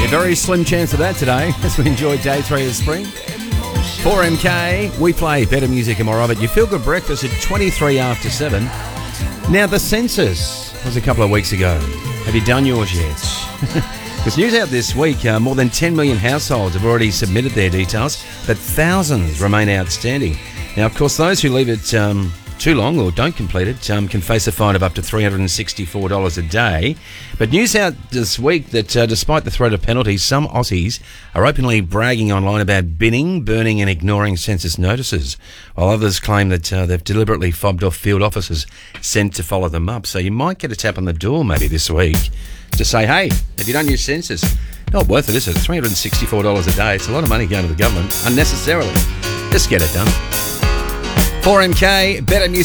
A very slim chance of that today as we enjoy day 3 of spring. 4MK, we play better music and more of it. Your Feel Good Breakfast at 23 after 7. Now, the census was a couple of weeks ago. Have you done yours yet? There's news out this week. More than 10 million households have already submitted their details, but thousands remain outstanding. Now, of course, those who leave it too long or don't complete it can face a fine of up to $364 a day. But news out this week that despite the threat of penalties, some Aussies are openly bragging online about binning, burning and ignoring census notices, while others claim that they've deliberately fobbed off field officers sent to follow them up. So you might get a tap on the door maybe this week to say, hey, have you done your census? Not worth it, is it? $364 a day. It's a lot of money going to the government unnecessarily. Just get it done. 4MK, better music.